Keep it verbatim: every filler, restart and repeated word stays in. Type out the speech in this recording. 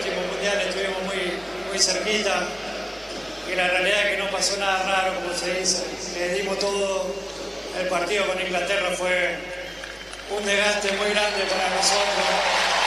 último mundial estuvimos muy, muy cerquita y la realidad es que no pasó nada raro, como se dice. Le dimos todo. El partido con Inglaterra fue un desgaste muy grande para nosotros.